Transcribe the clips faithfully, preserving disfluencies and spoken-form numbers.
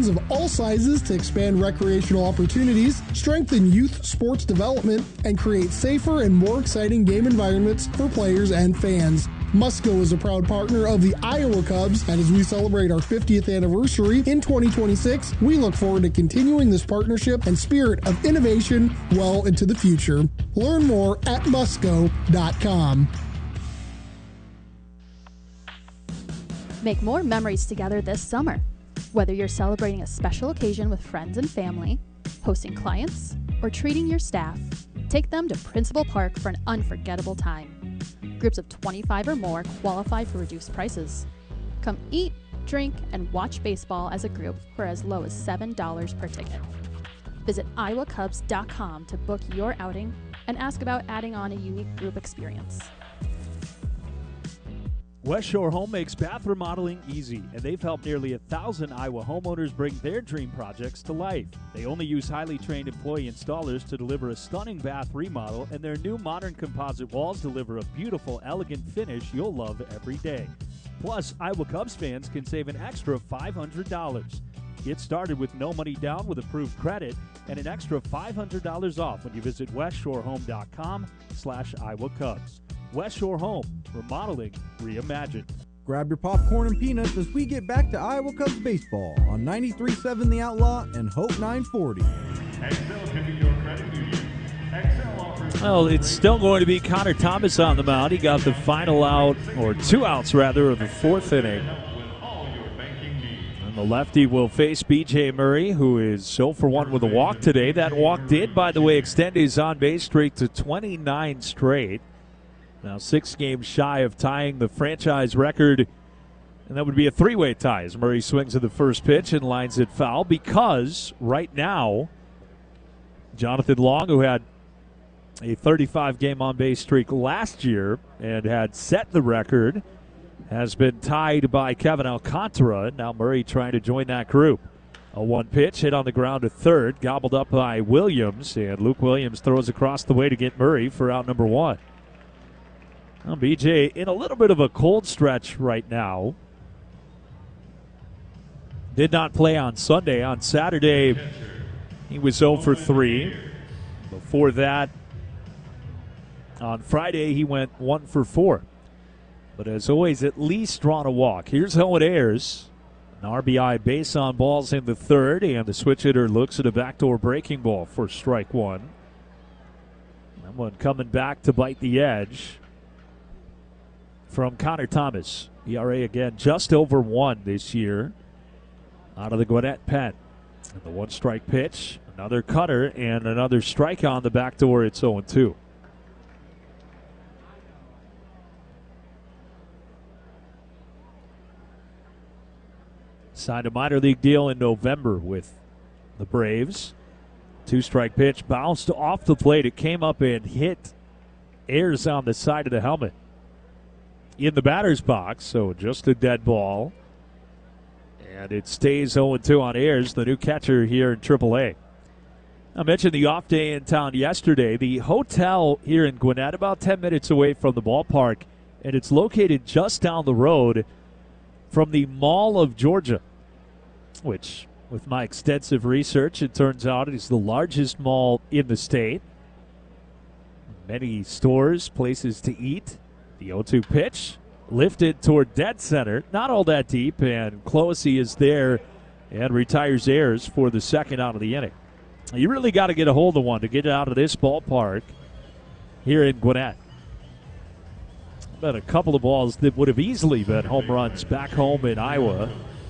locations of all sizes to expand recreational opportunities, strengthen youth sports development, and create safer and more exciting game environments for players and fans. Musco is a proud partner of the Iowa Cubs, and as we celebrate our fiftieth anniversary in twenty twenty-six, we look forward to continuing this partnership and spirit of innovation well into the future. Learn more at musco dot com. Make more memories together this summer. Whether you're celebrating a special occasion with friends and family, hosting clients, or treating your staff, take them to Principal Park for an unforgettable time. Groups of twenty-five or more qualify for reduced prices. Come eat, drink, and watch baseball as a group for as low as seven dollars per ticket. Visit iowa cubs dot com to book your outing and ask about adding on a unique group experience. West Shore Home makes bath remodeling easy, and they've helped nearly a thousand Iowa homeowners bring their dream projects to life. They only use highly trained employee installers to deliver a stunning bath remodel, and their new modern composite walls deliver a beautiful, elegant finish you'll love every day. Plus, Iowa Cubs fans can save an extra five hundred dollars. Get started with no money down with approved credit and an extra five hundred dollars off when you visit west shore home dot com slash Iowa Cubs. West Shore Home, remodeling reimagined. Grab your popcorn and peanuts as we get back to Iowa Cubs baseball on ninety-three point seven The Outlaw and Hope nine forty. Excel can be your credit union. Excel offers. Well, it's still going to be Connor Thomas on the mound. He got the final out, or two outs rather, of the fourth inning. And the lefty will face B J Murray, who is zero for one with a walk today. That walk did, by the way, extend his on-base streak to twenty-nine straight. Now six games shy of tying the franchise record, and that would be a three-way tie as Murray swings at the first pitch and lines it foul, because right now Jonathan Long, who had a thirty-five game on-base streak last year and had set the record, has been tied by Kevin Alcantara. Now Murray trying to join that group. A one pitch hit on the ground to third, gobbled up by Williams, and Luke Williams throws across the way to get Murray for out number one. Well, B J in a little bit of a cold stretch right now. Did not play on Sunday. On Saturday, he was zero for three. Before that, on Friday, he went one for four. But as always, at least drawn a walk. Here's Owen Ayers. An R B I base on balls in the third, and the switch hitter looks at a backdoor breaking ball for strike one. That one coming back to bite the edge from Connor Thomas. E R A again just over one this year out of the Gwinnett pen. And the one strike pitch, another cutter, and another strike on the back door. It's oh and two. Signed a minor league deal in November with the Braves. Two strike pitch bounced off the plate. It came up and hit Ayers on the side of the helmet in the batter's box, so just a dead ball. And it stays oh and two on Ayers, the new catcher here in triple A. I mentioned the off day in town yesterday. The hotel here in Gwinnett, about ten minutes away from the ballpark, and it's located just down the road from the Mall of Georgia, which, with my extensive research, it turns out is the largest mall in the state. Many stores, places to eat. The oh two pitch lifted toward dead center, not all that deep, and Clohessy is there and retires Ayers for the second out of the inning. You really got to get a hold of one to get out of this ballpark here in Gwinnett. Been a couple of balls that would have easily been home runs back home in Iowa.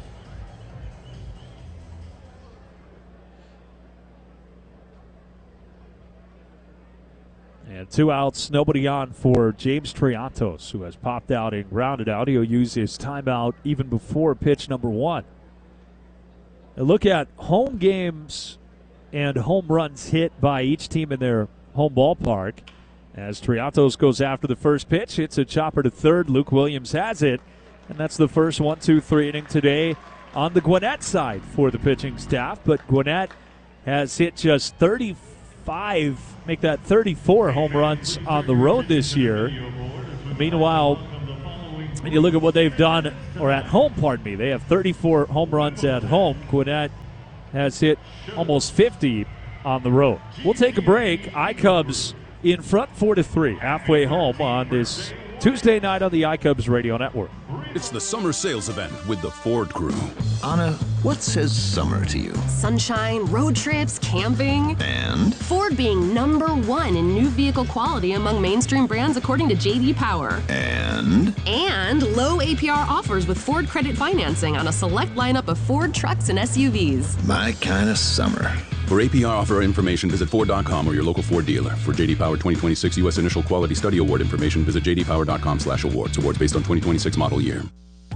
And two outs, nobody on for James Triantos, who has popped out and grounded out. He'll use his timeout even before pitch number one. And look at home games and home runs hit by each team in their home ballpark. As Triantos goes after the first pitch, hits a chopper to third. Luke Williams has it. And that's the first one, two, three inning today on the Gwinnett side for the pitching staff. But Gwinnett has hit just thirty-five, make that thirty-four home runs on the road this year. Meanwhile, And you look at what they've done, or at home, pardon me. They have thirty-four home runs at home. Gwinnett has hit almost fifty on the road. We'll take a break. iCubs in front four to three, halfway home on this Tuesday night on the iCubs Radio Network. It's the summer sales event with the Ford Crew. Anna, what says summer to you? Sunshine, road trips, camping. And? Ford being number one in new vehicle quality among mainstream brands according to J D Power. And? And low A P R offers with Ford credit financing on a select lineup of Ford trucks and S U Vs. My kind of summer. For A P R offer information, visit Ford dot com or your local Ford dealer. For J D Power twenty twenty-six U S Initial Quality Study Award information, visit J D Power dot com slash awards. Awards based on twenty twenty-six model year.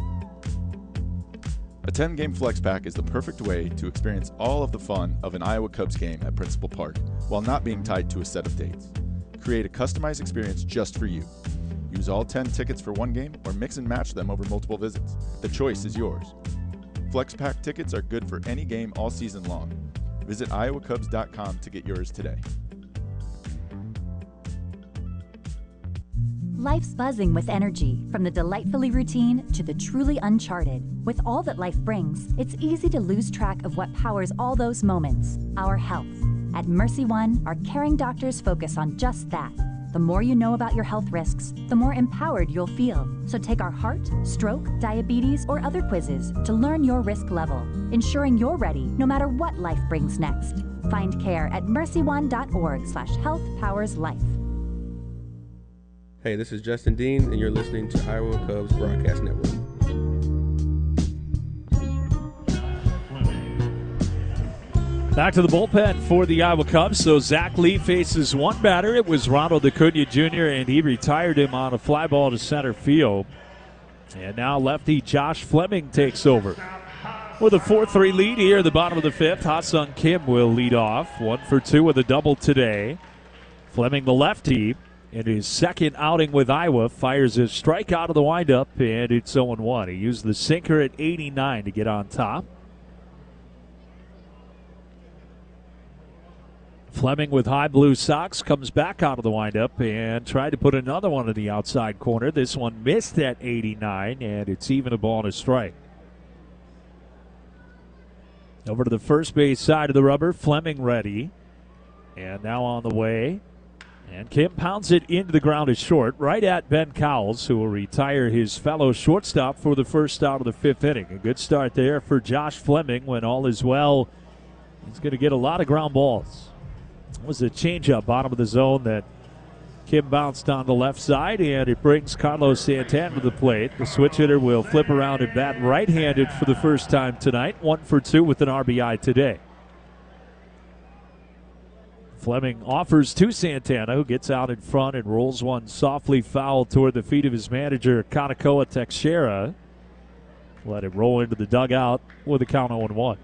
A ten-game flex pack is the perfect way to experience all of the fun of an Iowa Cubs game at Principal Park while not being tied to a set of dates. Create a customized experience just for you. Use all ten tickets for one game or mix and match them over multiple visits. The choice is yours. Flex pack tickets are good for any game all season long. Visit iowa cubs dot com to get yours today. Life's buzzing with energy, from the delightfully routine to the truly uncharted. With all that life brings, it's easy to lose track of what powers all those moments, our health. At Mercy One, our caring doctors focus on just that. The more you know about your health risks, the more empowered you'll feel. So take our heart, stroke, diabetes, or other quizzes to learn your risk level, ensuring you're ready no matter what life brings next. Find care at mercy one dot org slash health powers life. Hey, this is Justin Dean, and you're listening to Iowa Cubs Broadcast Network. Back to the bullpen for the Iowa Cubs. So Zach Lee faces one batter. It was Ronald Acuna Junior, and he retired him on a fly ball to center field. And now lefty Josh Fleming takes over. With a four three lead here at the bottom of the fifth, Ha-Seong Kim will lead off. One for two with a double today. Fleming, the lefty, in his second outing with Iowa, fires a strikeout of the windup, and it's oh one. He used the sinker at eighty-nine to get on top. Fleming with high blue socks comes back out of the windup and tried to put another one in the outside corner. This one missed at eighty-nine, and it's even a ball and a strike. Over to the first base side of the rubber, Fleming ready. And now on the way. And Kim pounds it into the ground as short, right at Ben Cowles, who will retire his fellow shortstop for the first out of the fifth inning. A good start there for Josh Fleming when all is well. He's going to get a lot of ground balls. It was a changeup, bottom of the zone, that Kim bounced on the left side, and it brings Carlos Santana to the plate. The switch hitter will flip around and bat right-handed for the first time tonight. One for two with an R B I today. Fleming offers to Santana, who gets out in front and rolls one softly foul toward the feet of his manager, Kanakoa Teixeira. Let it roll into the dugout with a count oh one.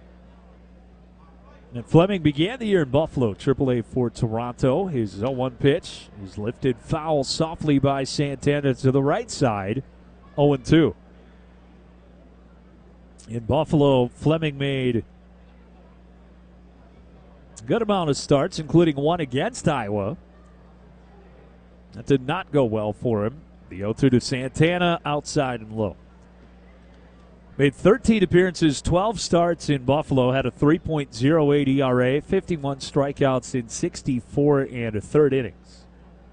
And Fleming began the year in Buffalo, triple A for Toronto. His oh one pitch is lifted foul softly by Santana to the right side, oh two. In Buffalo, Fleming made a good amount of starts, including one against Iowa. That did not go well for him. The oh two to Santana, outside and low. Made thirteen appearances, twelve starts in Buffalo, had a three point oh eight E R A, fifty-one strikeouts in sixty-four and a third innings.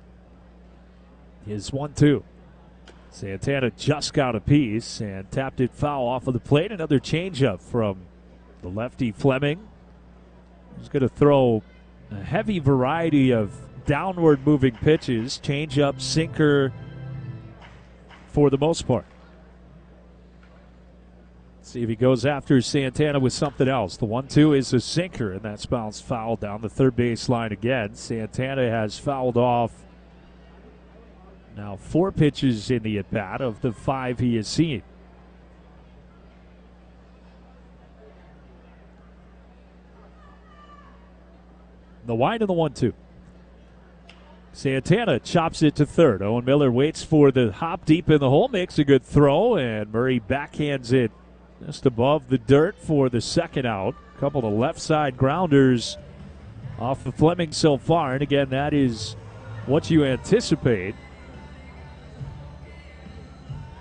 His one two. Santana just got a piece and tapped it foul off of the plate. Another changeup from the lefty Fleming. He's going to throw a heavy variety of downward moving pitches, changeup, sinker for the most part. See if he goes after Santana with something else. The one two is a sinker, and that's bounced foul down the third base line again. Santana has fouled off now four pitches in the at-bat of the five he has seen. The wind and the one two. Santana chops it to third. Owen Miller waits for the hop deep in the hole, makes a good throw, and Murray backhands it just above the dirt for the second out. A couple of left side grounders off of Fleming so far. And again, that is what you anticipate.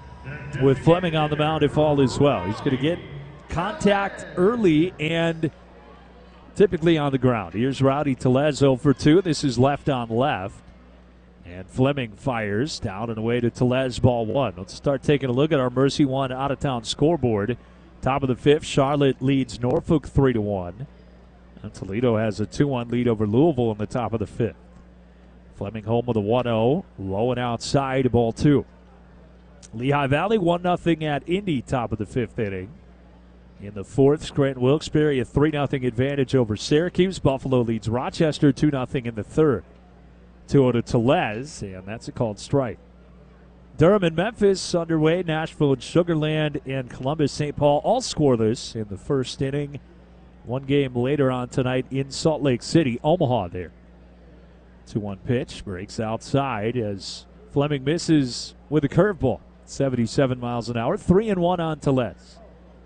with Fleming on the mound if all is well. He's going to get contact early and typically on the ground. Here's Rowdy Tellez oh for two. This is left on left. And Fleming fires down and away to Tellez, ball one. Let's start taking a look at our Mercy One out-of-town scoreboard. Top of the fifth, Charlotte leads Norfolk three to one. And Toledo has a two one lead over Louisville in the top of the fifth. Fleming home with a one oh, low and outside, ball two. Lehigh Valley one nothing at Indy, top of the fifth inning. In the fourth, Scranton Wilkes-Barre a three nothing advantage over Syracuse. Buffalo leads Rochester two nothing in the third. two oh to Tellez, and that's a called strike. Durham and Memphis underway. Nashville and Sugar Land and Columbus Saint Paul all scoreless in the first inning. One game later on tonight in Salt Lake City, Omaha there. two one pitch, breaks outside as Fleming misses with a curveball. seventy-seven miles an hour, three and one on Tellez.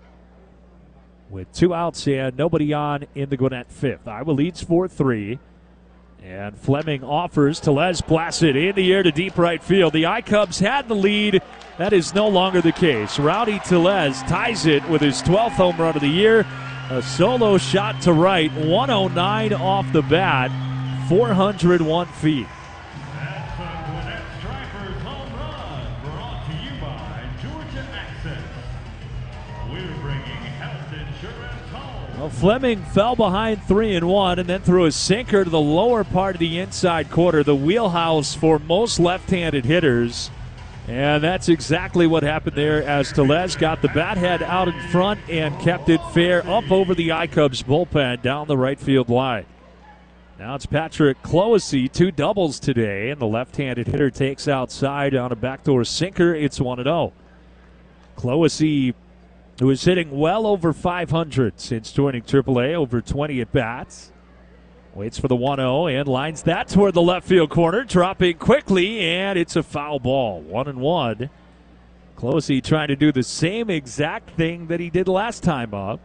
With two outs and nobody on in the Gwinnett fifth. Iowa leads four three. And Fleming offers. Tellez blasts it in the air to deep right field. The I-Cubs had the lead. That is no longer the case. Rowdy Tellez ties it with his twelfth home run of the year. A solo shot to right. one oh nine off the bat. four hundred one feet. That's a Gwinnett Stripers home run, brought to you by Georgia Access. We're bringing health insurance home. Well, Fleming fell behind three and one and then threw a sinker to the lower part of the inside quarter, the wheelhouse for most left-handed hitters. And that's exactly what happened there as Tellez got the bat head out in front and kept it fair up over the I-Cubs bullpen down the right field line. Now it's Patrick Clohessy, two doubles today, and the left-handed hitter takes outside on a backdoor sinker. It's one and oh. Clohessy, who is hitting well over five hundred since joining triple A, over twenty at-bats. Waits for the one oh and lines that toward the left field corner, dropping quickly, and it's a foul ball. One and one. Clohessy trying to do the same exact thing that he did last time up.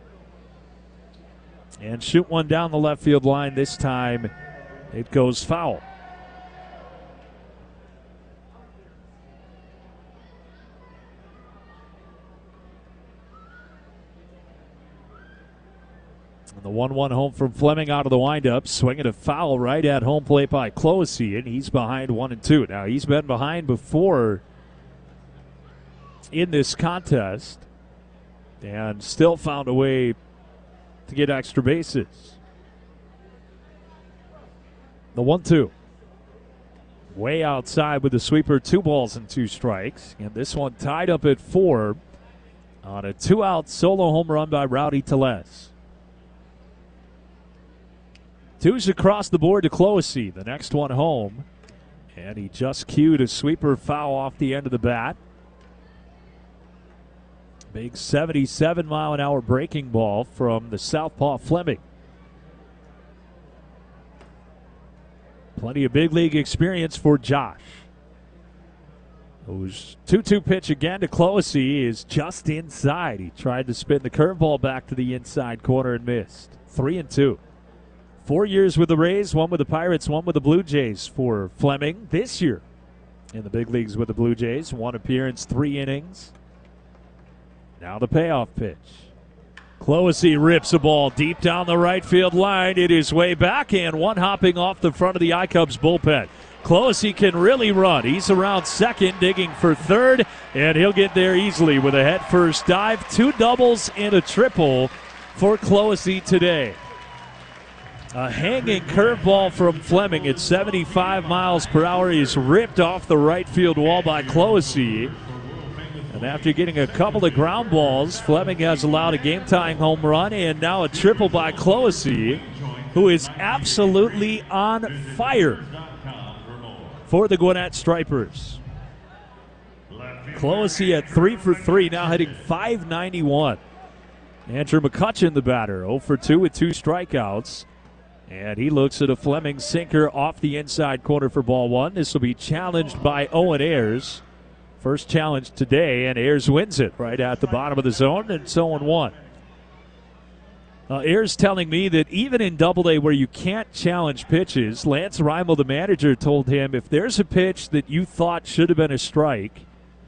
And shoot one down the left field line. This time it goes foul. And the one one home from Fleming out of the windup. Swinging a foul right at home plate by Clohessy, and he's behind one and two. Now, he's been behind before in this contest and still found a way to get extra bases. The one two. Way outside with the sweeper, two balls and two strikes. And this one tied up at four on a two-out solo home run by Rowdy Tellez. Two's across the board to Clohessy. The next one home. And he just cued a sweeper foul off the end of the bat. Big seventy-seven mile an hour breaking ball from the southpaw Fleming. Plenty of big league experience for Josh. Whose two two pitch again to Clohessy is just inside. He tried to spin the curveball back to the inside corner and missed. Three and two. Four years with the Rays, one with the Pirates, one with the Blue Jays for Fleming this year in the big leagues with the Blue Jays. One appearance, three innings. Now the payoff pitch. Clohessy rips a ball deep down the right field line. It is way back and one hopping off the front of the I-Cubs bullpen. Clohessy can really run. He's around second, digging for third, and he'll get there easily with a head-first dive. Two doubles and a triple for Clohessy today. A hanging curveball from Fleming at seventy-five miles per hour is ripped off the right field wall by Clohessy. And after getting a couple of ground balls, Fleming has allowed a game-tying home run and now a triple by Clohessy, who is absolutely on fire for the Gwinnett Stripers. Clohessy at three for three, now hitting five ninety-one. Andrew McCutcheon, the batter, oh for two with two strikeouts. And he looks at a Fleming sinker off the inside corner for ball one. This will be challenged by Owen Ayers. First challenge today, and Ayers wins it right at the bottom of the zone, and it's oh one. Uh, Ayers telling me that even in Double-A where you can't challenge pitches, Lance Reimel, the manager, told him if there's a pitch that you thought should have been a strike,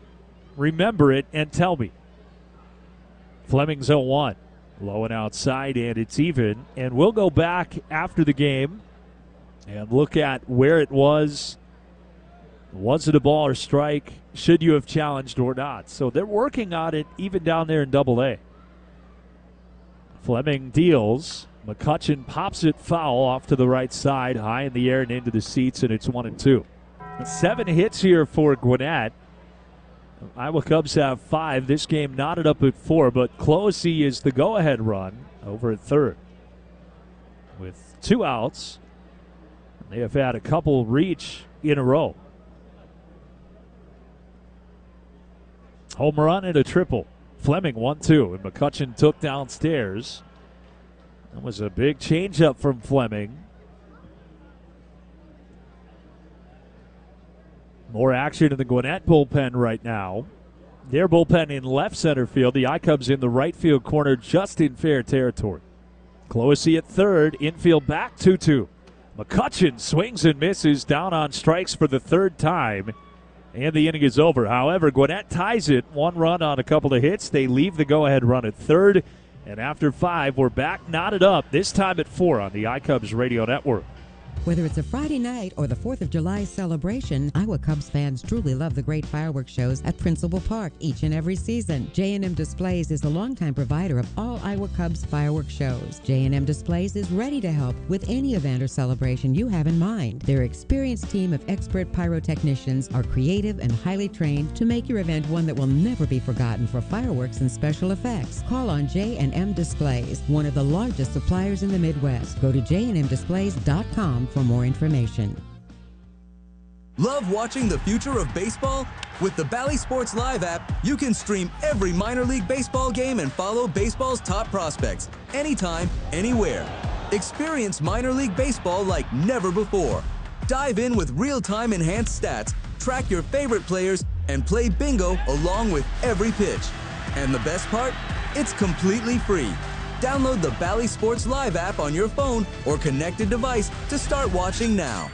remember it and tell me. Fleming's oh one. Low and outside, and it's even. And we'll go back after the game and look at where it was. Was it a ball or strike? Should you have challenged or not? So they're working on it even down there in Double A. Fleming deals. McCutcheon pops it foul off to the right side, high in the air and into the seats, and it's one and two. Seven hits here for Gwinnett. Iowa Cubs have five. This game knotted up at four, but Closey is the go-ahead run over at third. With two outs, they have had a couple reach in a row. Home run and a triple. Fleming one two, and McCutcheon took downstairs. That was a big changeup from Fleming. More action in the Gwinnett bullpen right now. Their bullpen in left center field. The I-Cubs in the right field corner, just in fair territory. Closey at third, infield back two two. McCutcheon swings and misses, down on strikes for the third time, and the inning is over. However, Gwinnett ties it, one run on a couple of hits. They leave the go-ahead run at third, and after five, we're back knotted up, this time at four on the I-Cubs Radio Network. Whether it's a Friday night or the fourth of July celebration, Iowa Cubs fans truly love the great fireworks shows at Principal Park each and every season. J and M Displays is the longtime provider of all Iowa Cubs fireworks shows. J and M Displays is ready to help with any event or celebration you have in mind. Their experienced team of expert pyrotechnicians are creative and highly trained to make your event one that will never be forgotten for fireworks and special effects. Call on J and M Displays, one of the largest suppliers in the Midwest. Go to j and m displays dot com for more information. Love watching the future of baseball? With the Bally Sports Live app, you can stream every minor league baseball game and follow baseball's top prospects anytime, anywhere. Experience minor league baseball like never before. Dive in with real-time enhanced stats, track your favorite players, and play bingo along with every pitch. And the best part? It's completely free. Download the Bally Sports Live app on your phone or connected device to start watching now.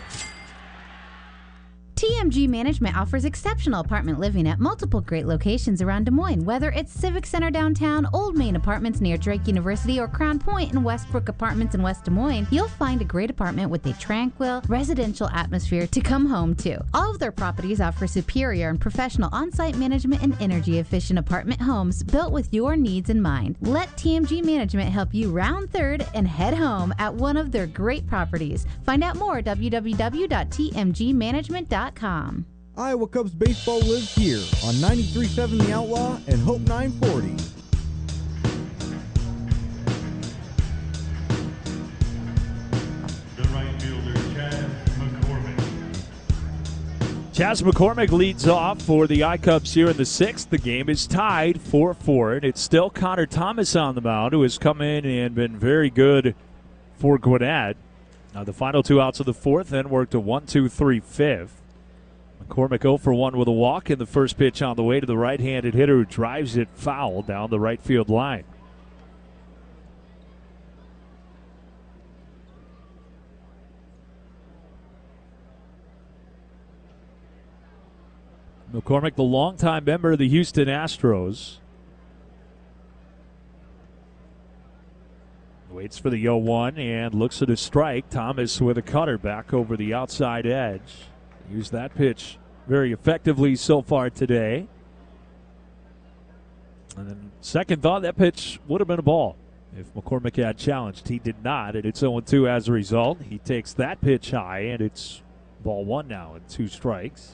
T M G Management offers exceptional apartment living at multiple great locations around Des Moines. Whether it's Civic Center downtown, Old Main Apartments near Drake University, or Crown Point and Westbrook Apartments in West Des Moines, you'll find a great apartment with a tranquil, residential atmosphere to come home to. All of their properties offer superior and professional on-site management and energy-efficient apartment homes built with your needs in mind. Let T M G Management help you round third and head home at one of their great properties. Find out more at w w w dot t m g management dot com. Iowa Cubs baseball lives here on ninety-three point seven The Outlaw and Hope nine forty. The right fielder, Chaz McCormick. Chaz McCormick leads off for the I-Cubs here in the sixth. The game is tied four four, and it's still Connor Thomas on the mound, who has come in and been very good for Gwinnett. Now the final two outs of the fourth, then worked a one two three fifth. McCormick oh for one with a walk in the first pitch on the way to the right-handed hitter who drives it foul down the right field line. McCormick, the longtime member of the Houston Astros. Waits for the oh one and looks at a strike. Thomas with a cutter back over the outside edge. Used that pitch very effectively so far today. And then second thought, that pitch would have been a ball if McCormick had challenged. He did not, and it's oh two as a result. He takes that pitch high, and it's ball one now and two strikes.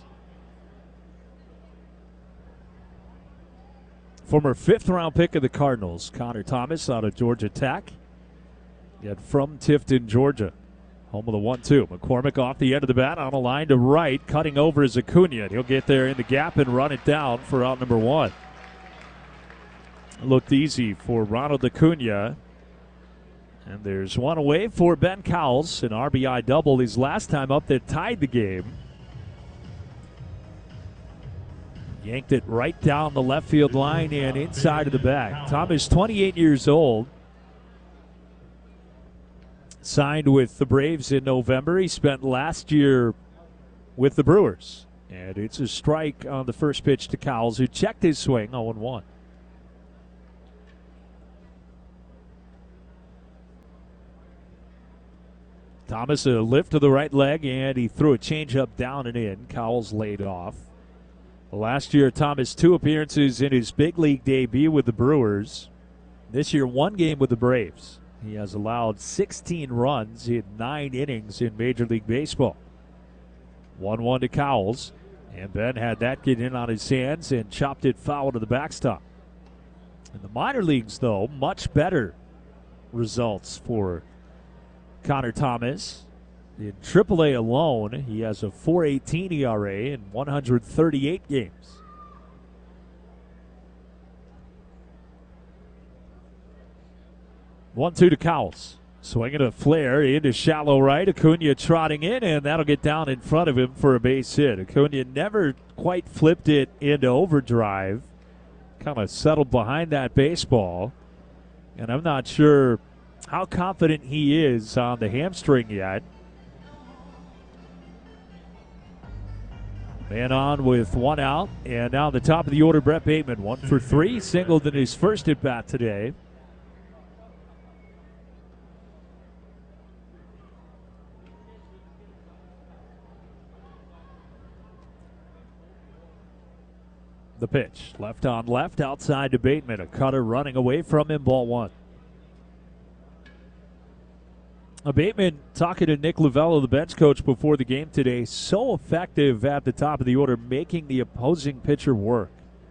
Former fifth-round pick of the Cardinals, Connor Thomas out of Georgia Tech. Yet from Tifton, Georgia. Home of the one two. McCormick off the end of the bat on a line to right. Cutting over is Acuna. He'll get there in the gap and run it down for out number one. It looked easy for Ronald Acuna. And there's one away for Ben Cowles. An R B I double his last time up that tied the game. Yanked it right down the left field line and inside of the bag. Thomas, twenty-eight years old. Signed with the Braves in November. He spent last year with the Brewers And it's a strike on the first pitch to Cowles, who checked his swing, oh and one. Thomas, a lift to the right leg, and he threw a changeup down and in. Cowles laid off. Last year, Thomas, two appearances in his big league debut with the Brewers. This year, one game with the Braves. He has allowed sixteen runs in nine innings in Major League Baseball. one one to Cowles, and Ben had that get in on his hands and chopped it foul to the backstop. In the minor leagues, though, much better results for Connor Thomas. In triple A alone, he has a four eighteen E R A in one hundred thirty-eight games. one two to Cowles. Swinging a flare into shallow right. Acuna trotting in, and that'll get down in front of him for a base hit. Acuna never quite flipped it into overdrive. Kind of settled behind that baseball. And I'm not sure how confident he is on the hamstring yet. Man on with one out, and now the top of the order, Brett Bateman, one for three, singled in his first at bat today. The pitch, left on left, outside to Bateman. A cutter running away from him, ball one. Uh, Bateman talking to Nick Lovello, the bench coach, before the game today. So effective at the top of the order, making the opposing pitcher work.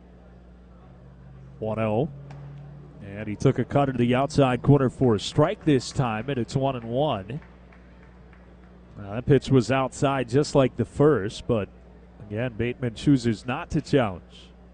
one oh. And he took a cutter to the outside corner for a strike this time, and it's one and one. Uh, that pitch was outside just like the first, but again, Bateman chooses not to challenge.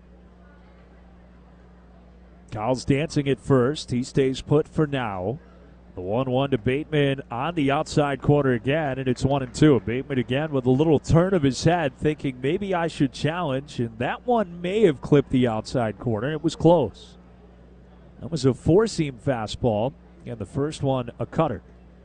Cowles dancing at first. He stays put for now. The one one to Bateman on the outside corner again, and it's one and two. Bateman again with a little turn of his head, thinking maybe I should challenge, and that one may have clipped the outside corner. It was close. That was a four-seam fastball, and the first one a cutter.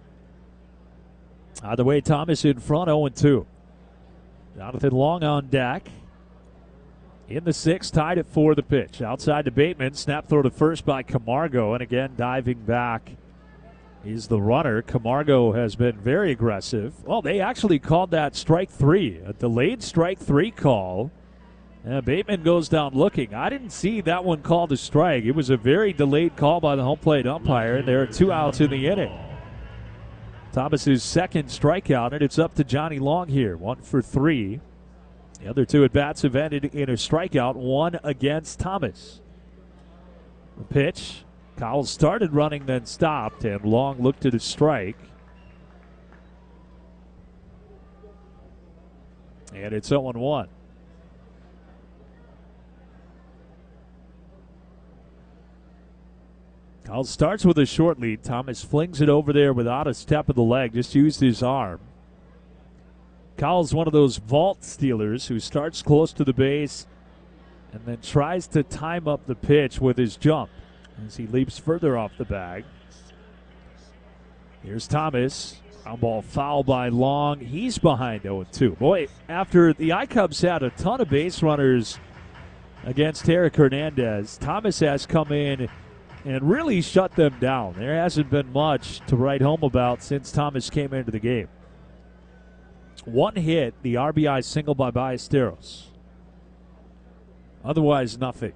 Either way, Thomas in front, oh and two. Jonathan Long on deck. In the sixth, tied at four, the pitch. Outside to Bateman, snap throw to first by Camargo, and again diving back is the runner. Camargo has been very aggressive. Well, they actually called that strike three, a delayed strike three call. And Bateman goes down looking. I didn't see that one called a strike. It was a very delayed call by the home plate umpire, and there are two outs in the inning. Thomas's second strikeout, and it's up to Johnny Long here, one for three. The other two at-bats have ended in a strikeout, one against Thomas. The pitch. Cowles started running, then stopped, and Long looked at a strike. And it's oh and one. Cowles starts with a short lead. Thomas flings it over there without a step of the leg, just used his arm. Cowles, one of those vault stealers who starts close to the base and then tries to time up the pitch with his jump as he leaps further off the bag. Here's Thomas. Ground ball foul by Long. He's behind oh and two. Boy, after the I-Cubs had a ton of base runners against Eric Hernandez, Thomas has come in and really shut them down. There hasn't been much to write home about since Thomas came into the game. One hit, the R B I single by Ballesteros. Otherwise, nothing.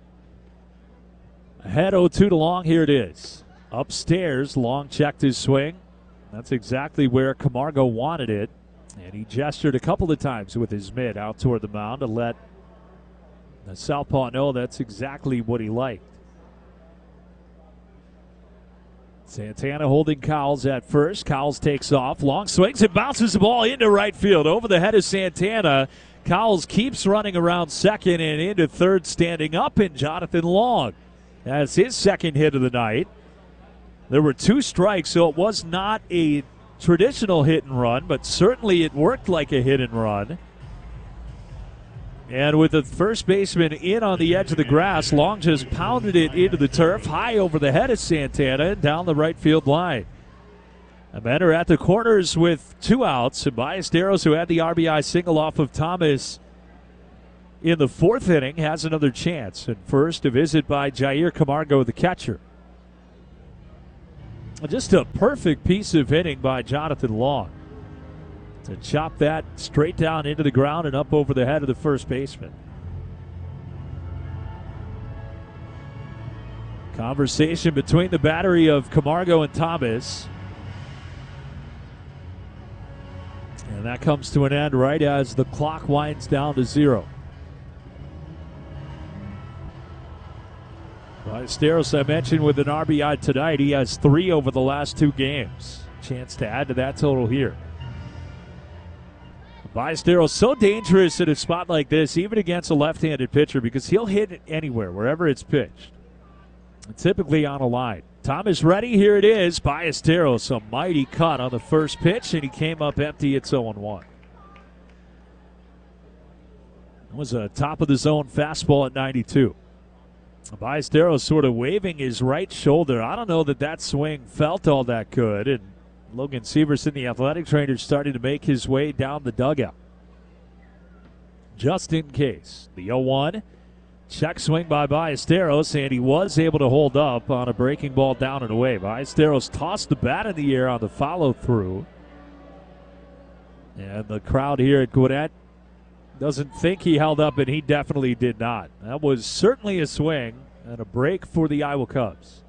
Ahead oh two to Long, here it is. Upstairs, Long checked his swing. That's exactly where Camargo wanted it. And he gestured a couple of times with his mitt out toward the mound to let the southpaw know that's exactly what he liked. Santana holding Cowles at first. Cowles takes off. Long swings and bounces the ball into right field. Over the head of Santana. Cowles keeps running around second and into third, standing up, and Jonathan Long has his second hit of the night. There were two strikes, so it was not a traditional hit and run, but certainly it worked like a hit and run. And with the first baseman in on the edge of the grass, Long just pounded it into the turf, high over the head of Santana and down the right field line. The men are at the corners with two outs. And Ballesteros, who had the R B I single off of Thomas, in the fourth inning has another chance. And first, a visit by Jair Camargo, the catcher. Just a perfect piece of hitting by Jonathan Long to chop that straight down into the ground and up over the head of the first baseman. Conversation between the battery of Camargo and Thomas. And that comes to an end right as the clock winds down to zero. Ballesteros, I mentioned, with an R B I tonight. He has three over the last two games. Chance to add to that total here. Ballesteros so dangerous in a spot like this, even against a left-handed pitcher, because he'll hit it anywhere, wherever it's pitched. And typically on a line. Thomas ready. Here it is. Ballesteros, a mighty cut on the first pitch, and he came up empty. It's oh one. It was a top-of-the-zone fastball at ninety-two. Ballesteros sort of waving his right shoulder. I don't know that that swing felt all that good. And Logan Severson, the athletic trainer, starting to make his way down the dugout. Just in case. The oh one. Check swing by Ballesteros, and he was able to hold up on a breaking ball down and away. Ballesteros tossed the bat in the air on the follow-through. And the crowd here at Gwinnett doesn't think he held up, and he definitely did not. That was certainly a swing and a break for the Iowa Cubs.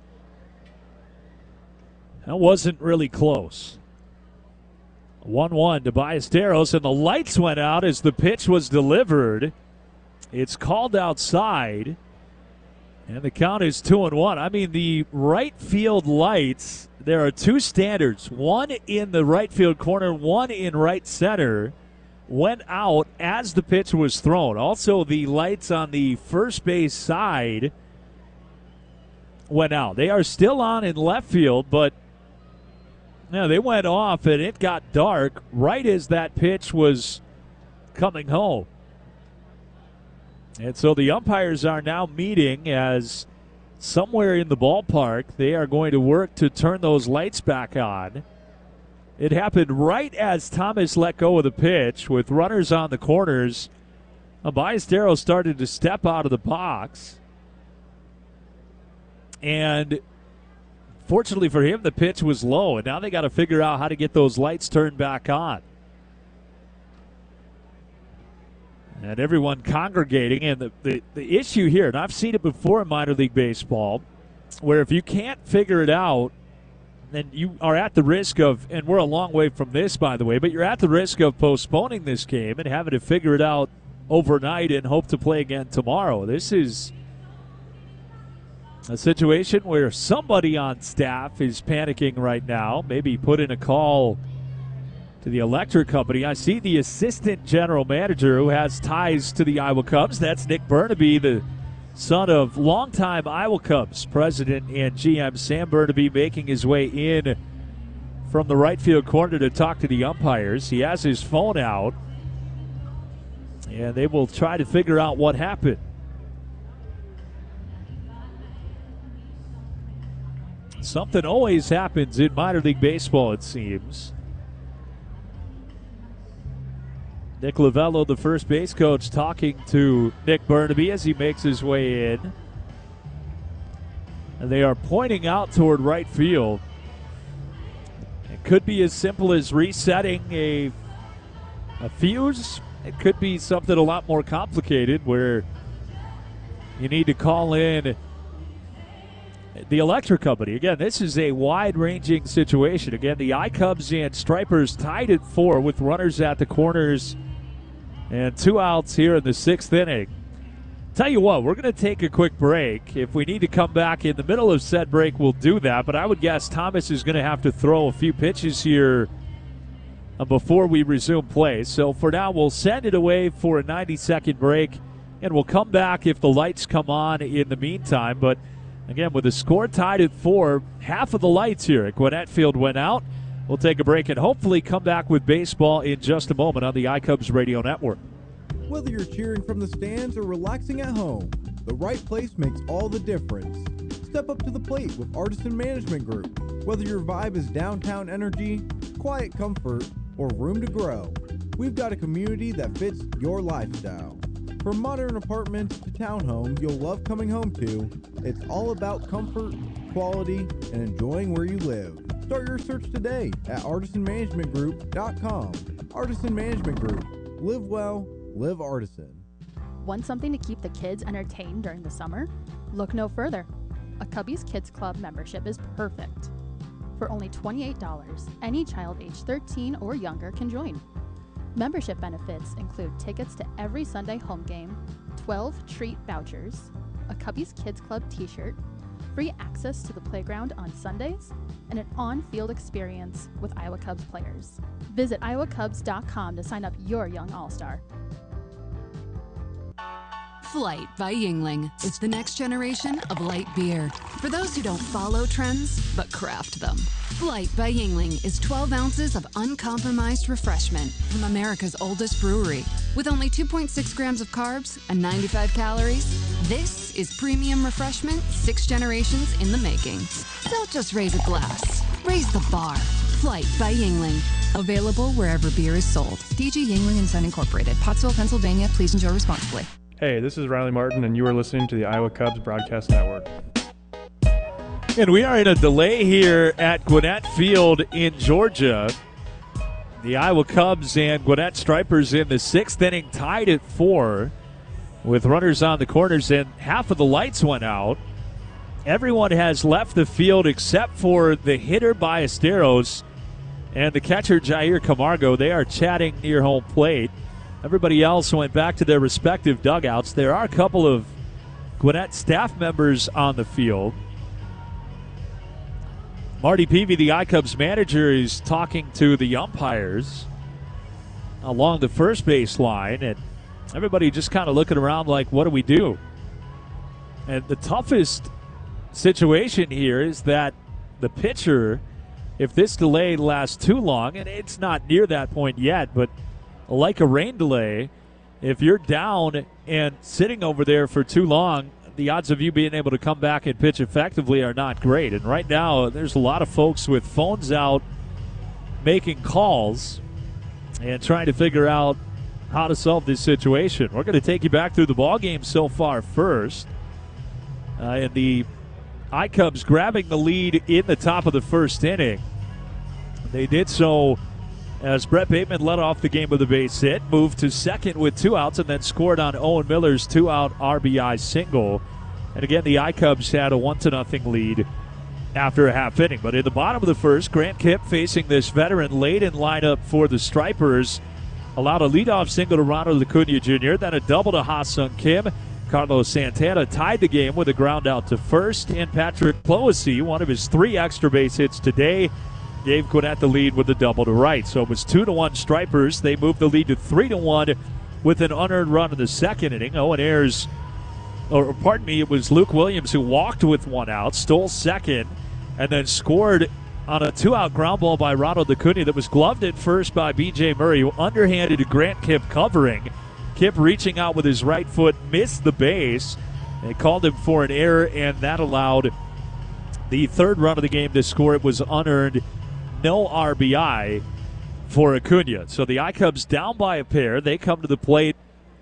That wasn't really close. one one to Ballesteros, and the lights went out as the pitch was delivered. It's called outside, and the count is two and one. I mean, the right field lights, there are two standards. One in the right field corner, one in right center, went out as the pitch was thrown. Also, the lights on the first base side went out. They are still on in left field, but no, they went off, and it got dark right as that pitch was coming home. And so the umpires are now meeting as somewhere in the ballpark they are going to work to turn those lights back on. It happened right as Thomas let go of the pitch with runners on the corners. Ballesteros started to step out of the box. And fortunately for him, the pitch was low, and now they got to figure out how to get those lights turned back on. And everyone congregating. And the, the, the issue here, and I've seen it before in minor league baseball, where if you can't figure it out, then you are at the risk of, and we're a long way from this, by the way, but you're at the risk of postponing this game and having to figure it out overnight and hope to play again tomorrow. This is a situation where somebody on staff is panicking right now, maybe put in a call to the electric company. I see the assistant general manager who has ties to the Iowa Cubs. That's Nick Burnaby, the son of longtime Iowa Cubs president and G M Sam Burnaby, making his way in from the right field corner to talk to the umpires. He has his phone out, and they will try to figure out what happened. Something always happens in minor league baseball, it seems. Nick Lavello, the first base coach, talking to Nick Burnaby as he makes his way in. And they are pointing out toward right field. It could be as simple as resetting a, a fuse. It could be something a lot more complicated where you need to call in the electric company. Again, this is a wide-ranging situation. Again, the I-Cubs and Stripers tied at four with runners at the corners and two outs here in the sixth inning. Tell you what, we're going to take a quick break. If we need to come back in the middle of said break, we'll do that. But I would guess Thomas is going to have to throw a few pitches here before we resume play. So for now, we'll send it away for a ninety-second break, and we'll come back if the lights come on in the meantime. But again, with the score tied at four, half of the lights here at Gwinnett Field went out. We'll take a break and hopefully come back with baseball in just a moment on the iCubs Radio Network. Whether you're cheering from the stands or relaxing at home, the right place makes all the difference. Step up to the plate with Artisan Management Group. Whether your vibe is downtown energy, quiet comfort, or room to grow, we've got a community that fits your lifestyle. From modern apartments to townhomes you'll love coming home to, it's all about comfort, quality, and enjoying where you live. Start your search today at artisan management group dot com. Artisan Management Group. Live well, live artisan. Want something to keep the kids entertained during the summer? Look no further. A Cubbies Kids Club membership is perfect. For only twenty-eight dollars, any child age thirteen or younger can join. Membership benefits include tickets to every Sunday home game, twelve treat vouchers, a Cubbies Kids Club t-shirt, free access to the playground on Sundays, and an on-field experience with Iowa Cubs players. Visit iowa cubs dot com to sign up your young all-star. Flight by Yuengling is the next generation of light beer. For those who don't follow trends, but craft them. Flight by Yuengling is twelve ounces of uncompromised refreshment from America's oldest brewery. With only two point six grams of carbs and ninety-five calories, this is premium refreshment six generations in the making. Don't just raise a glass, raise the bar. Flight by Yuengling. Available wherever beer is sold. D G Yuengling and Son Incorporated, Pottsville, Pennsylvania. Please enjoy responsibly. Hey, this is Riley Martin, and you are listening to the Iowa Cubs Broadcast Network. And we are in a delay here at Gwinnett Field in Georgia. The Iowa Cubs and Gwinnett Stripers in the sixth inning tied at four with runners on the corners, and half of the lights went out. Everyone has left the field except for the hitter Ballesteros and the catcher Jair Camargo. They are chatting near home plate. Everybody else went back to their respective dugouts. There are a couple of Gwinnett staff members on the field. Marty Peavy, the I-Cubs manager, is talking to the umpires along the first base line, and everybody just kind of looking around like, what do we do? And the toughest situation here is that the pitcher, if this delay lasts too long, and it's not near that point yet, but like a rain delay, if you're down and sitting over there for too long, the odds of you being able to come back and pitch effectively are not great. And right now, there's a lot of folks with phones out making calls and trying to figure out how to solve this situation. We're going to take you back through the ballgame so far first. Uh, and the I-Cubs grabbing the lead in the top of the first inning. They did so as Brett Bateman led off the game with a base hit, moved to second with two outs, and then scored on Owen Miller's two-out R B I single. And again, the I-Cubs had a one to nothing lead after a half inning. But in the bottom of the first, Grant Kipp, facing this veteran late in lineup for the Stripers, allowed a leadoff single to Ronald Acuna Junior, then a double to Ha-Sung Kim. Carlos Santana tied the game with a ground out to first, and Patrick Cloesy, one of his three extra base hits today, gave Gwinnett the lead with a double to right. So it was two to one Stripers. They moved the lead to three to one with an unearned run in the second inning. Owen Ayers, or pardon me, it was Luke Williams who walked with one out, stole second, and then scored on a two-out ground ball by Ronald Acuna that was gloved at first by B J Murray, who underhanded to Grant Kipp covering. Kipp reaching out with his right foot, missed the base. They called him for an error, and that allowed the third run of the game to score. It was unearned. No R B I for Acuna. So the I-Cubs down by a pair. They come to the plate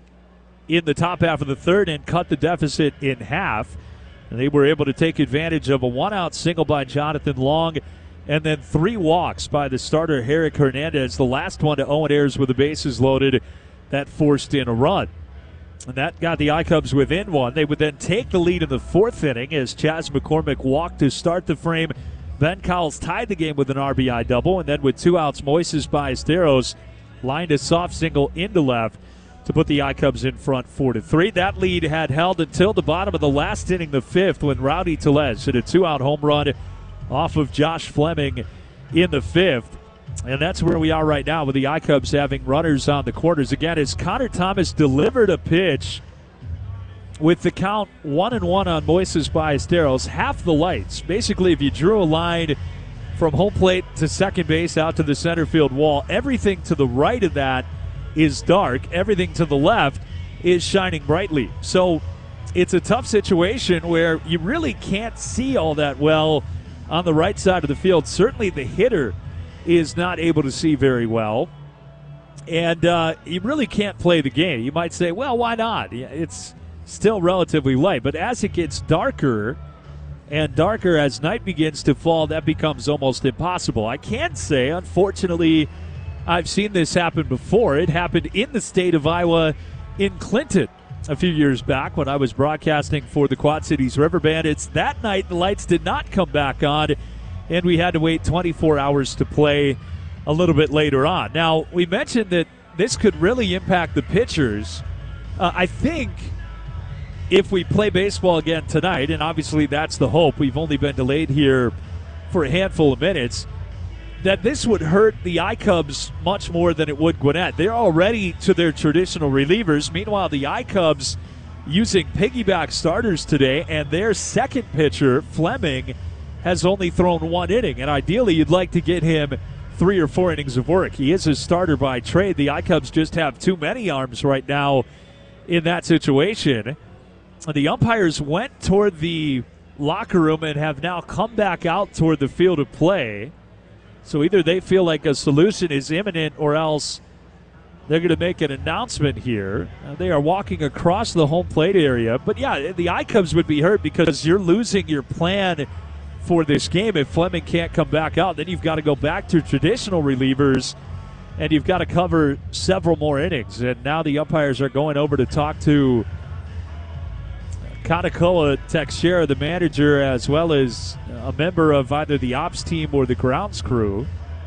in the top half of the third and cut the deficit in half. And they were able to take advantage of a one-out single by Jonathan Long and then three walks by the starter, Herrick Hernandez. The last one to Owen Ayers with the bases loaded. That forced in a run. And that got the I-Cubs within one. They would then take the lead in the fourth inning as Chas McCormick walked to start the frame. Ben Cowles tied the game with an R B I double, and then with two outs, Moises Ballesteros lined a soft single into left to put the I-Cubs in front four to three. That lead had held until the bottom of the last inning, the fifth, when Rowdy Tellez hit a two-out home run off of Josh Fleming in the fifth. And that's where we are right now with the I-Cubs having runners on the corners. Again, as Connor Thomas delivered a pitch with the count one and one on Moises Ballesteros, half the lights. Basically, if you drew a line from home plate to second base out to the center field wall, everything to the right of that is dark. Everything to the left is shining brightly. So it's a tough situation where you really can't see all that well on the right side of the field. Certainly the hitter is not able to see very well. And uh, you really can't play the game. You might say, well, why not? It's still relatively light. But as it gets darker and darker as night begins to fall, that becomes almost impossible. I can say, unfortunately, I've seen this happen before. It happened in the state of Iowa in Clinton a few years back when I was broadcasting for the Quad Cities River Bandits. That night, the lights did not come back on, and we had to wait twenty-four hours to play a little bit later on. Now, we mentioned that this could really impact the pitchers. Uh, I think if we play baseball again tonight, and obviously that's the hope, we've only been delayed here for a handful of minutes, that this would hurt the I-Cubs much more than it would Gwinnett. They're already to their traditional relievers. Meanwhile, the I-Cubs using piggyback starters today, and their second pitcher, Fleming, has only thrown one inning. And ideally, you'd like to get him three or four innings of work. He is a starter by trade. The I-Cubs just have too many arms right now in that situation. The umpires went toward the locker room and have now come back out toward the field of play. So either they feel like a solution is imminent or else they're going to make an announcement here. Uh, they are walking across the home plate area. But, yeah, the I-Cubs would be hurt because you're losing your plan for this game. If Fleming can't come back out, then you've got to go back to traditional relievers, and you've got to cover several more innings. And now the umpires are going over to talk to Kanakoa Teixeira, the manager, as well as a member of either the ops team or the grounds crew.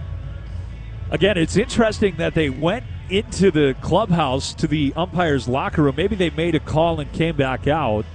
Again, it's interesting that they went into the clubhouse to the umpire's locker room. Maybe they made a call and came back out.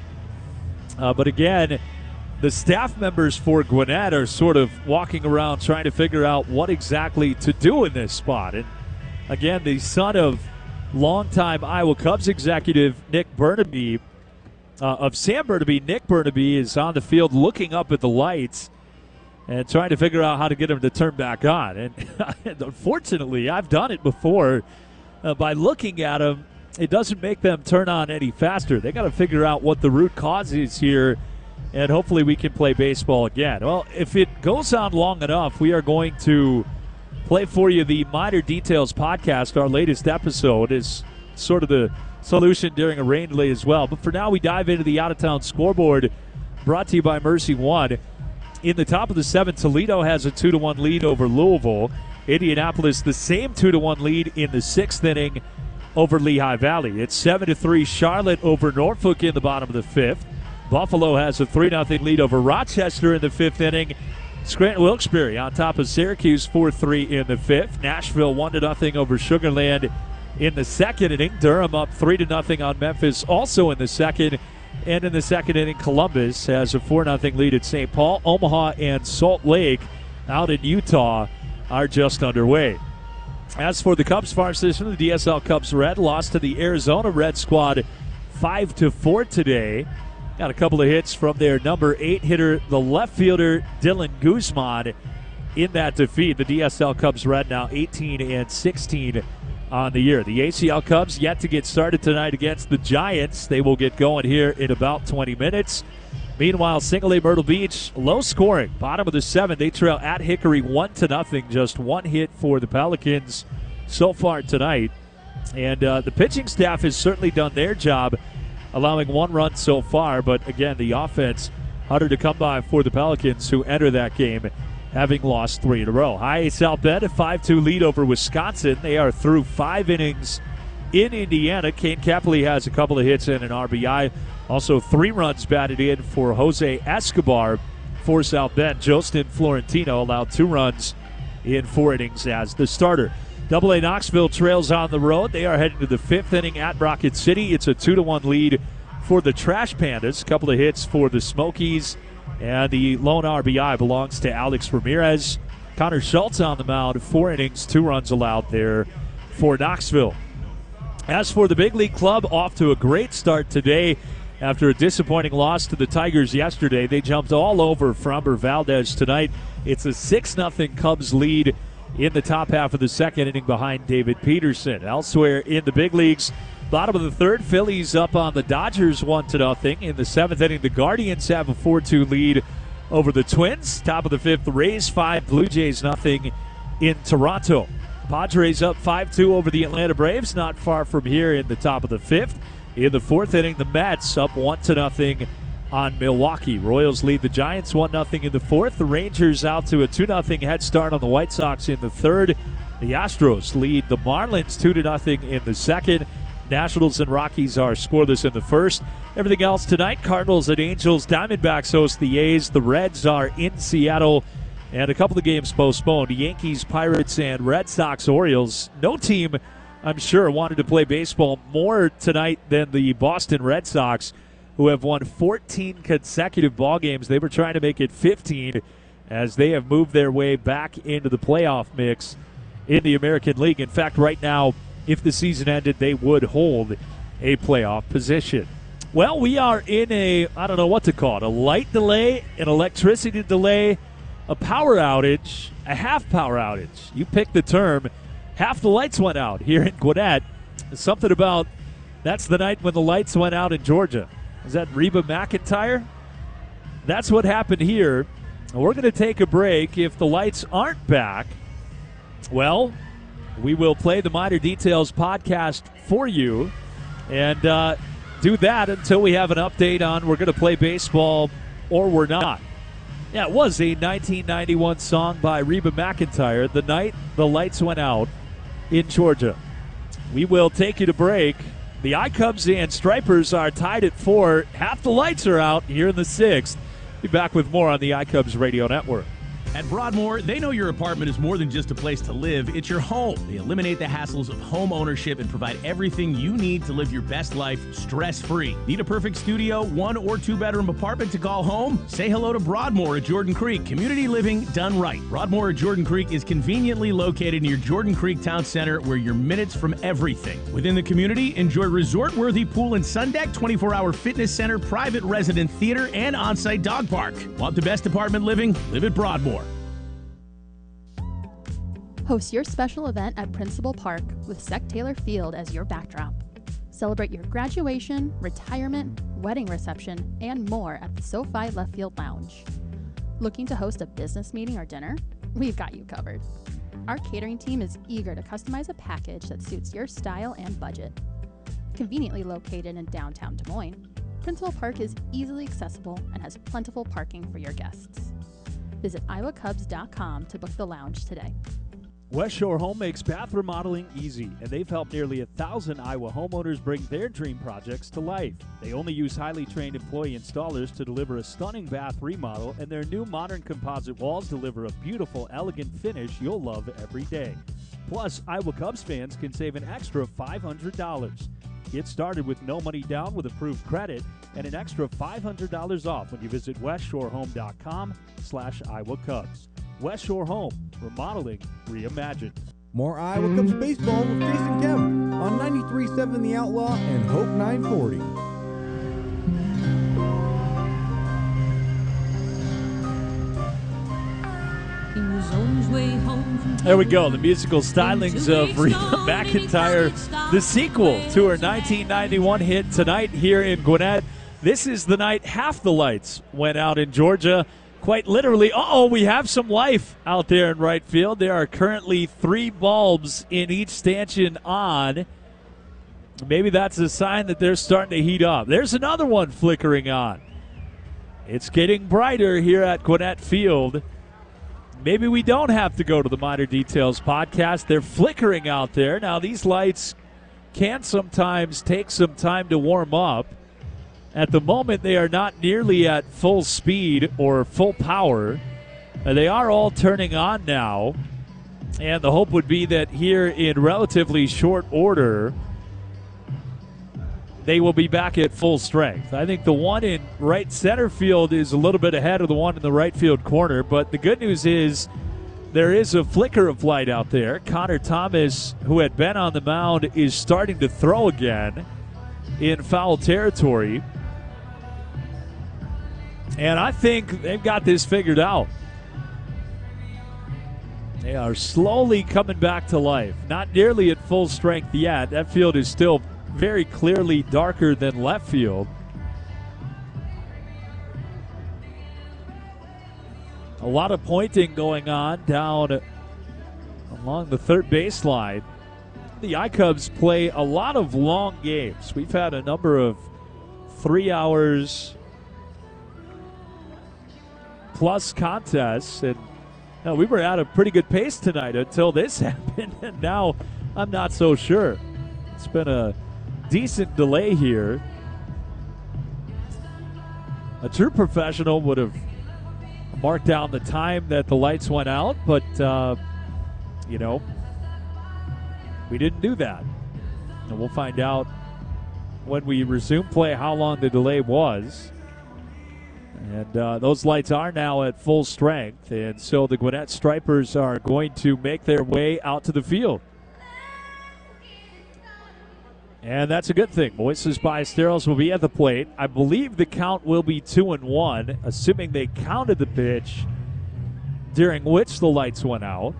Uh, but again, the staff members for Gwinnett are sort of walking around trying to figure out what exactly to do in this spot. And again, the son of longtime Iowa Cubs executive Nick Burnaby, uh, of Sam Burnaby, Nick Burnaby is on the field looking up at the lights and trying to figure out how to get them to turn back on. And, and unfortunately, I've done it before. Uh, by looking at them, it doesn't make them turn on any faster. They got to figure out what the root cause is here, and hopefully we can play baseball again. Well, if it goes on long enough, we are going to play for you the Minor Details podcast. Our latest episode is sort of the solution during a rain delay as well. But for now, we dive into the out-of-town scoreboard, brought to you by Mercy One. In the top of the seventh, Toledo has a two to one lead over Louisville. Indianapolis, the same two to one lead in the sixth inning over Lehigh Valley. It's seven to three Charlotte over Norfolk in the bottom of the fifth. Buffalo has a three nothing lead over Rochester in the fifth inning. Scranton Wilkes-Barre on top of Syracuse four three in the fifth. Nashville one to nothing over Sugar Land in the second inning. Durham up three to nothing on Memphis also in the second. And in the second inning, Columbus has a four nothing lead at Saint Paul. Omaha and Salt Lake out in Utah are just underway. As for the Cubs farm system, the D S L Cubs Red lost to the Arizona Red squad five to four today. Got a couple of hits from their number eight hitter, the left fielder Dylan Guzman, in that defeat. The D S L Cubs Red now eighteen and sixteen on the year. The A C L Cubs yet to get started tonight against the Giants. They will get going here in about twenty minutes. Meanwhile, Single A Myrtle Beach, low scoring. Bottom of the seventh, they trail at Hickory one to nothing. Just one hit for the Pelicans so far tonight. And uh, the pitching staff has certainly done their job, allowing one run so far. But again, the offense harder to come by for the Pelicans, who enter that game having lost three in a row. High A South Bend, a five two lead over Wisconsin. They are through five innings in Indiana. Kane Capley has a couple of hits and an R B I. Also three runs batted in for Jose Escobar for South Bend. Jostin Florentino allowed two runs in four innings as the starter. Double A Knoxville trails on the road. They are heading to the fifth inning at Rocket City. It's a two to one lead for the Trash Pandas. A couple of hits for the Smokies. And the lone R B I belongs to Alex Ramirez. Connor Schultz on the mound. Four innings, two runs allowed there for Knoxville. As for the Big League Club, off to a great start today. After a disappointing loss to the Tigers yesterday, they jumped all over Framber Valdez tonight. It's a six nothing Cubs lead in the top half of the second inning behind David Peterson. Elsewhere in the big leagues, bottom of the third, Phillies up on the Dodgers one to nothing. In the seventh inning, the Guardians have a four two lead over the Twins. Top of the fifth, the Rays five, Blue Jays nothing in Toronto. Padres up five two over the Atlanta Braves, not far from here in the top of the fifth. In the fourth inning, the Mets up one to nothing on Milwaukee. Royals lead the Giants one nothing in the fourth. The Rangers out to a two nothing head start on the White Sox in the third. The Astros lead the Marlins two to nothing in the second. Nationals and Rockies are scoreless in the first. Everything else tonight, Cardinals and Angels. Diamondbacks host the A's. The Reds are in Seattle. And a couple of games postponed. Yankees, Pirates, and Red Sox, Orioles. No team, I'm sure, wanted to play baseball more tonight than the Boston Red Sox, who have won fourteen consecutive ball games. They were trying to make it fifteen as they have moved their way back into the playoff mix in the American League. In fact, right now, if the season ended, they would hold a playoff position. Well, we are in a, I don't know what to call it, a light delay, an electricity delay, a power outage, a half power outage. You pick the term. Half the lights went out here in Gwinnett. Something about that's the night when the lights went out in Georgia. Is that Reba McEntire? That's what happened here. We're going to take a break. If the lights aren't back, well, we will play the Minor Details podcast for you and uh, do that until we have an update on we're going to play baseball or we're not. Yeah, it was a nineteen ninety-one song by Reba McEntire, The Night the Lights Went Out in Georgia. We will take you to break. The iCubs and Stripers are tied at four. Half the lights are out here in the sixth. Be back with more on the iCubs Radio Network. At Broadmoor, they know your apartment is more than just a place to live, it's your home. They eliminate the hassles of home ownership and provide everything you need to live your best life stress-free. Need a perfect studio, one or two bedroom apartment to call home? Say hello to Broadmoor at Jordan Creek. Community living done right. Broadmoor at Jordan Creek is conveniently located near Jordan Creek Town Center, where you're minutes from everything. Within the community, enjoy resort-worthy pool and sun deck, twenty-four hour fitness center, private resident theater, and on-site dog park. Want the best apartment living? Live at Broadmoor. Host your special event at Principal Park with Sec Taylor Field as your backdrop. Celebrate your graduation, retirement, wedding reception, and more at the SoFi Left Field Lounge. Looking to host a business meeting or dinner? We've got you covered. Our catering team is eager to customize a package that suits your style and budget. Conveniently located in downtown Des Moines, Principal Park is easily accessible and has plentiful parking for your guests. Visit iowa cubs dot com to book the lounge today. West Shore Home makes bath remodeling easy, and they've helped nearly a thousand Iowa homeowners bring their dream projects to life. They only use highly trained employee installers to deliver a stunning bath remodel, and their new modern composite walls deliver a beautiful, elegant finish you'll love every day. Plus, Iowa Cubs fans can save an extra five hundred dollars. Get started with no money down with approved credit and an extra five hundred dollars off when you visit west shore home dot com slash Iowa Cubs. West Shore Home, remodeling reimagined. More Iowa Cubs baseball with Jason Kemp on ninety-three point seven The Outlaw and Hope nine forty. There we go, the musical stylings of Reba McEntire, the sequel to her nineteen ninety-one hit Tonight here in Gwinnett. This is the night half the lights went out in Georgia. Quite literally, uh-oh, we have some life out there in right field. There are currently three bulbs in each stanchion on. Maybe that's a sign that they're starting to heat up. There's another one flickering on. It's getting brighter here at Gwinnett Field. Maybe we don't have to go to the Minor Details podcast. They're flickering out there. Now, these lights can sometimes take some time to warm up. At the moment, they are not nearly at full speed or full power. Uh, they are all turning on now, and the hope would be that here in relatively short order, they will be back at full strength. I think the one in right center field is a little bit ahead of the one in the right field corner, but the good news is there is a flicker of light out there. Connor Thomas, who had been on the mound, is starting to throw again in foul territory. And I think they've got this figured out. They are slowly coming back to life. Not nearly at full strength yet. That field is still very clearly darker than left field. A lot of pointing going on down along the third baseline. The iCubs play a lot of long games. We've had a number of three hours plus contests, and you know, we were at a pretty good pace tonight until this happened, and now I'm not so sure. It's been a decent delay here. A true professional would have marked down the time that the lights went out, but, uh, you know, we didn't do that. And we'll find out when we resume play how long the delay was. And uh, those lights are now at full strength, and so the Gwinnett Stripers are going to make their way out to the field. And that's a good thing. Moises Ballesteros will be at the plate. I believe the count will be two and one, assuming they counted the pitch during which the lights went out.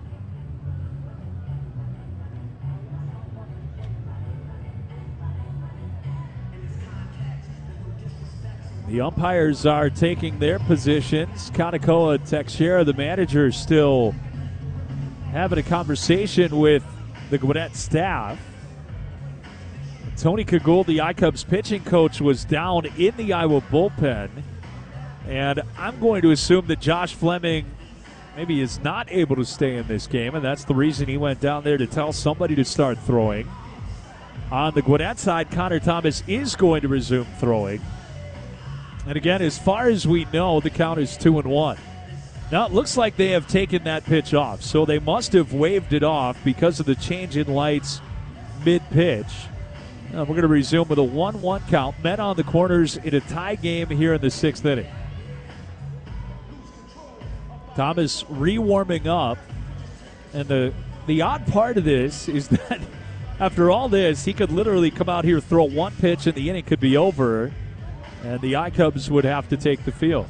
The umpires are taking their positions. Kanakoa Teixeira, the manager, still having a conversation with the Gwinnett staff. Tony Kagul, the iCubs pitching coach, was down in the Iowa bullpen. And I'm going to assume that Josh Fleming maybe is not able to stay in this game, and that's the reason he went down there to tell somebody to start throwing. On the Gwinnett side, Connor Thomas is going to resume throwing. And again, as far as we know, the count is two and one. Now it looks like they have taken that pitch off, so they must have waved it off because of the change in lights mid-pitch. Uh, we're going to resume with a one one count. Men on the corners in a tie game here in the sixth inning. Thomas re-warming up. And the, the odd part of this is that after all this, he could literally come out here, throw one pitch, and the inning could be over. And the iCubs would have to take the field.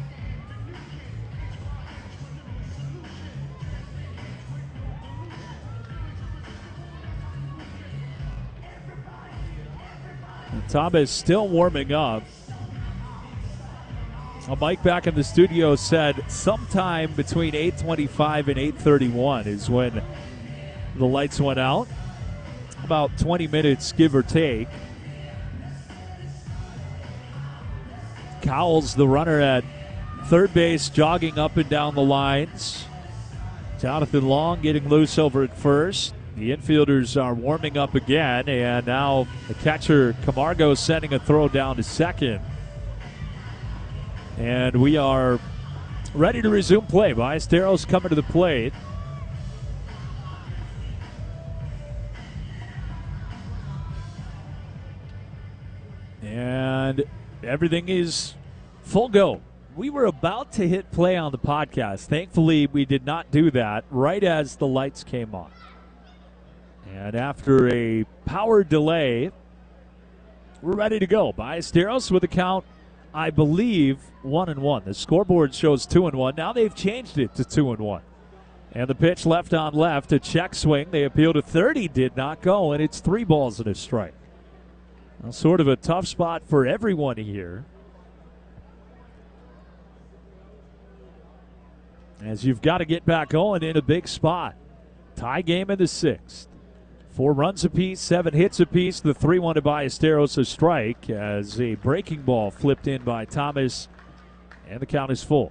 Thomas still warming up. A Mike back in the studio said sometime between eight twenty-five and eight thirty-one is when the lights went out. About twenty minutes, give or take. Cowles, the runner at third base, jogging up and down the lines. Jonathan Long getting loose over at first. The infielders are warming up again, and now the catcher, Camargo, sending a throw down to second. And we are ready to resume play. Ballesteros coming to the plate. And everything is full go. We were about to hit play on the podcast. Thankfully, we did not do that right as the lights came on. And after a power delay, we're ready to go. Ballesteros with a count, I believe, one and one. The scoreboard shows two and one. Now they've changed it to two and one. And the pitch left on left, a check swing. They appeal to thirty, did not go, and it's three balls and a strike. Well, sort of a tough spot for everyone here, as you've got to get back going in a big spot. Tie game in the sixth. Four runs apiece, seven hits apiece. The three one to Ballesteros, a strike, as a breaking ball flipped in by Thomas, and the count is full.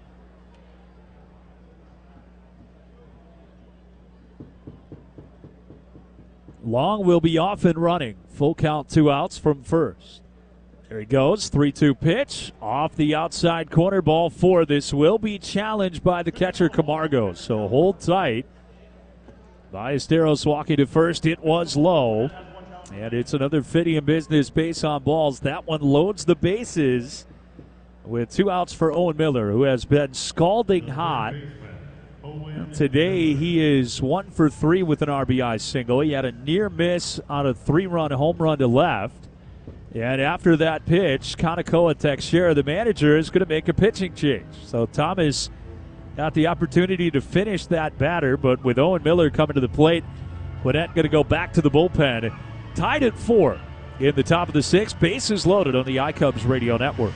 Long will be off and running. Full count, two outs from first. There he goes, three two pitch. Off the outside corner, ball four. This will be challenged by the catcher, Camargo, so hold tight. Ballesteros walking to first. It was low. And it's another Fidium Business base on balls. That one loads the bases with two outs for Owen Miller, who has been scalding hot. Today he is one for three with an R B I single. He had a near miss on a three-run home run to left. And after that pitch, Kanakoa Teixeira, the manager, is going to make a pitching change. So Thomas got the opportunity to finish that batter, but with Owen Miller coming to the plate, Gwinnett going to go back to the bullpen. Tied at four in the top of the sixth. Bases loaded on the iCubs Radio Network.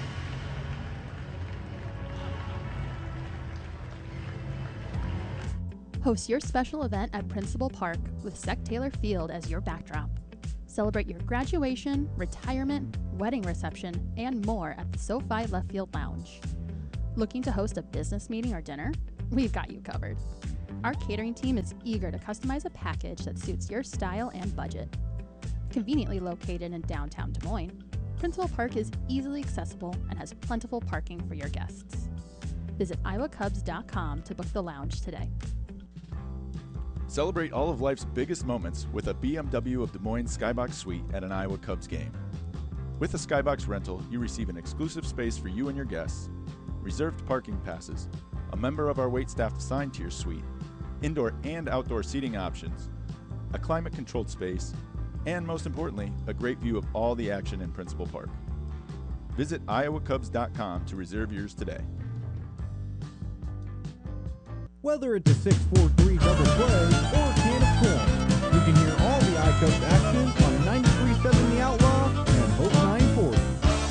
Host your special event at Principal Park with Sec Taylor Field as your backdrop. Celebrate your graduation, retirement, wedding reception, and more at the SoFi Left Field Lounge. Looking to host a business meeting or dinner? We've got you covered. Our catering team is eager to customize a package that suits your style and budget. Conveniently located in downtown Des Moines, Principal Park is easily accessible and has plentiful parking for your guests. Visit iowa cubs dot com to book the lounge today. Celebrate all of life's biggest moments with a B M W of Des Moines Skybox Suite at an Iowa Cubs game. With a Skybox rental, you receive an exclusive space for you and your guests, reserved parking passes, a member of our waitstaff assigned to your suite, indoor and outdoor seating options, a climate-controlled space, and most importantly, a great view of all the action in Principal Park. Visit iowa cubs dot com to reserve yours today. Whether it's a six four three double play or a can of corn, you can hear all the iCubs action on ninety-three point seven The Outlaw and Hope nine forty.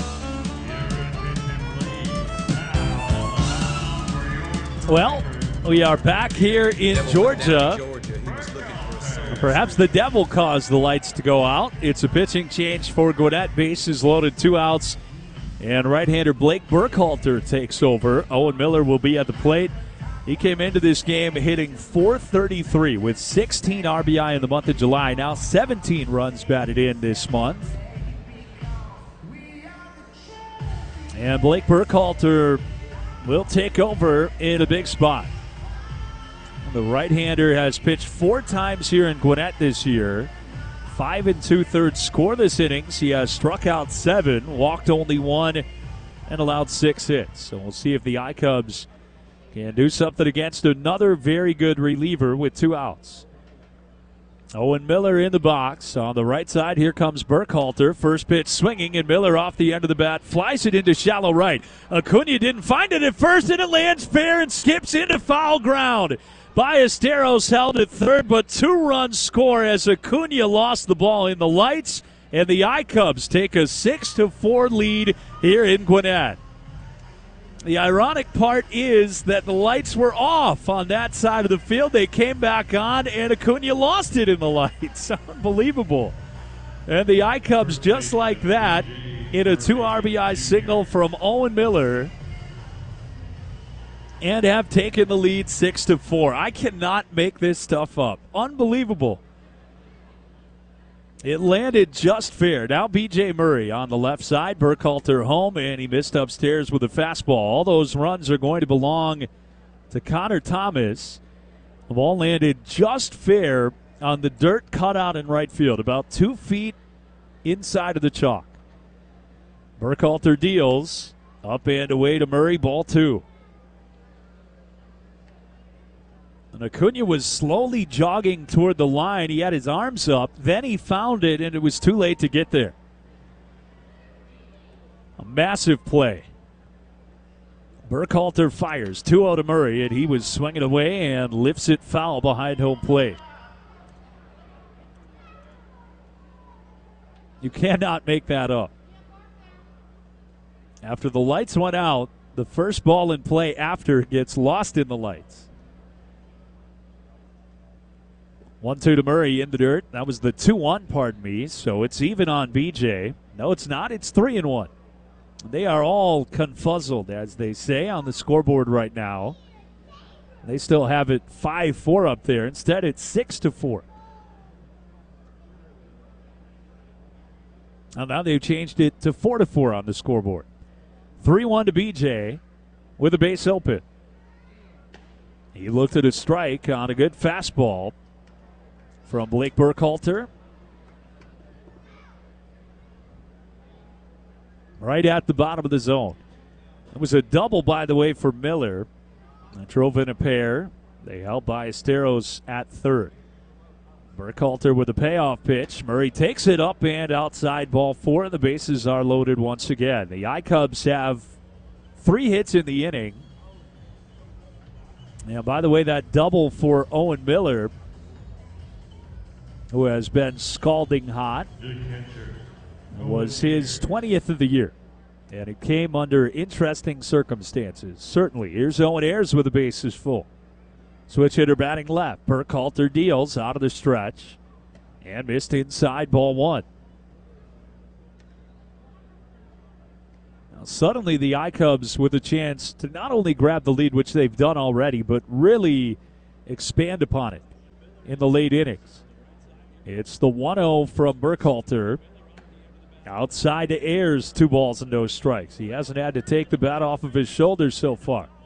Well, we are back here in Georgia. Perhaps the devil caused the lights to go out. It's a pitching change for Gwinnett. Bases loaded, two outs. And right-hander Blake Burkhalter takes over. Owen Miller will be at the plate. He came into this game hitting four thirty-three with sixteen R B I in the month of July. Now seventeen runs batted in this month. And Blake Burkhalter will take over in a big spot. The right-hander has pitched four times here in Gwinnett this year. Five and two-thirds scoreless innings. He has struck out seven, walked only one, and allowed six hits. So we'll see if the iCubs can do something against another very good reliever with two outs. Owen Miller in the box. On the right side, here comes Burkhalter. First pitch swinging, and Miller off the end of the bat flies it into shallow right. Acuna didn't find it at first, and it lands fair and skips into foul ground. Ballesteros held at third, but two-run score as Acuna lost the ball in the lights, and the iCubs take a six to four lead here in Gwinnett. The ironic part is that the lights were off on that side of the field. They came back on, and Acuna lost it in the lights. Unbelievable. And the iCubs, just like that, in a two R B I signal from Owen Miller, and have taken the lead six to four. I cannot make this stuff up. Unbelievable. It landed just fair. Now B J Murray on the left side. Burkhalter home, and he missed upstairs with a fastball. All those runs are going to belong to Connor Thomas. The ball landed just fair on the dirt cutout in right field, about two feet inside of the chalk. Burkhalter deals. Up and away to Murray, ball two. And Acuna was slowly jogging toward the line. He had his arms up. Then he found it, and it was too late to get there. A massive play. Burkhalter fires two oh to Murray, and he was swinging away and lifts it foul behind home plate. You cannot make that up. After the lights went out, the first ball in play after gets lost in the lights. one two to Murray in the dirt. That was the two one, pardon me. So it's even on B J. No, it's not. It's three and one. They are all confuzzled, as they say, on the scoreboard right now. They still have it five four up there. Instead, it's six to four. And now they've changed it to four to four on the scoreboard. three one to B J with a base open. He looked at a strike on a good fastball from Blake Burkhalter. Right at the bottom of the zone. It was a double, by the way, for Miller. That drove in a pair. They held Ballesteros at third. Burkhalter with a payoff pitch. Murray takes it up and outside, ball four. The bases are loaded once again. The iCubs have three hits in the inning. And by the way, that double for Owen Miller, who has been scalding hot, was his twentieth of the year. And it came under interesting circumstances, certainly. Here's Owen Ayers with the bases full. Switch hitter batting left. Burkhalter deals out of the stretch and missed inside, ball one. Now suddenly the I-Cubs with a chance to not only grab the lead, which they've done already, but really expand upon it in the late innings. It's the one oh from Burkhalter. Outside to Ayers, two balls and no strikes. He hasn't had to take the bat off of his shoulders so far.